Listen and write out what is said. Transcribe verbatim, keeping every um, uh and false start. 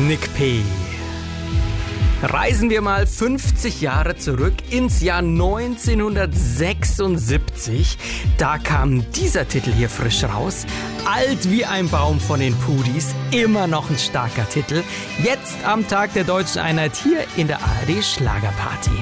Nick P. Reisen wir mal fünfzig Jahre zurück ins Jahr neunzehnhundertsechsundsiebzig. Da kam dieser Titel hier frisch raus. Alt wie ein Baum von den Pudis. Immer noch ein starker Titel. Jetzt am Tag der Deutschen Einheit hier in der A R D Schlagerparty.